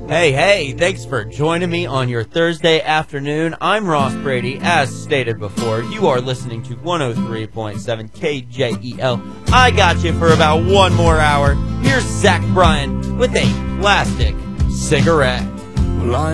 Hey, thanks for joining me on your Thursday afternoon. I'm Ross Brady. As stated before, you are listening to 103.7 KJEL. I got you for about one more hour. Here's Zach Bryan with a plastic cigarette. Well, I